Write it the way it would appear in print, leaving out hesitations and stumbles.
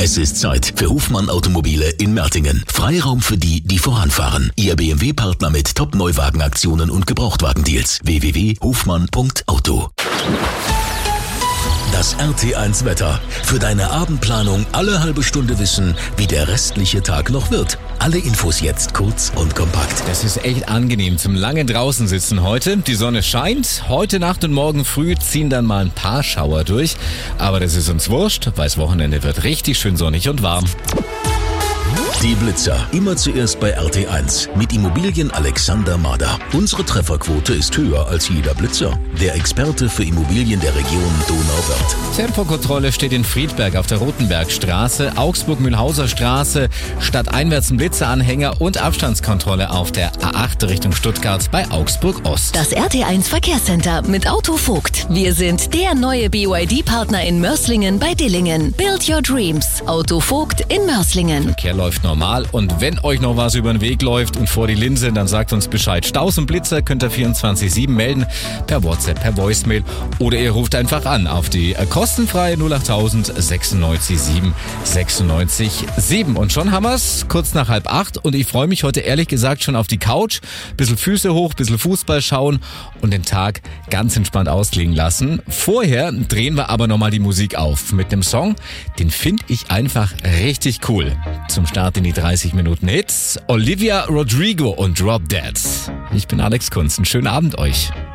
Es ist Zeit für Hofmann Automobile in Mertingen. Freiraum für die, die voranfahren. Ihr BMW-Partner mit Top-Neuwagenaktionen und Gebrauchtwagendeals. www.hofmann.auto. Das RT1 Wetter. Für deine Abendplanung alle halbe Stunde wissen, wie der restliche Tag noch wird. Alle Infos jetzt kurz und kompakt. Das ist echt angenehm zum langen draußen sitzen heute. Die Sonne scheint. Heute Nacht und morgen früh ziehen dann mal ein paar Schauer durch. Aber das ist uns wurscht, weil das Wochenende wird richtig schön sonnig und warm. Die Blitzer. Immer zuerst bei RT1 mit Immobilien Alexander Mader. Unsere Trefferquote ist höher als jeder Blitzer. Der Experte für Immobilien der Region Donauwörth. Tempokontrolle steht in Friedberg auf der Rotenbergstraße, Augsburg-Mühlhauser Straße, stadteinwärts ein Blitzeranhänger und Abstandskontrolle auf der A8 Richtung Stuttgart bei Augsburg-Ost. Das RT1 Verkehrscenter mit Auto Vogt. Wir sind der neue BYD-Partner in Mörslingen bei Dillingen. Build your dreams. Auto Vogt in Mörslingen. Verkehr läuft normal und wenn euch noch was über den Weg läuft und vor die Linse, dann sagt uns Bescheid. Staus und Blitzer könnt ihr 24/7 melden, per WhatsApp, per Voicemail oder ihr ruft einfach an auf die kostenfreie 08000 96 7 96 7. Und schon haben wir's, kurz nach 7:30 und ich freue mich heute ehrlich gesagt schon auf die Couch, bisschen Füße hoch, bisschen Fußball schauen und den Tag ganz entspannt ausklingen lassen. Vorher drehen wir aber nochmal die Musik auf mit einem Song, den finde ich einfach richtig cool. Zum Start in die 30 Minuten Hits, Olivia Rodrigo und Drop Dead. Ich bin Alex Kunz, einen schönen Abend euch.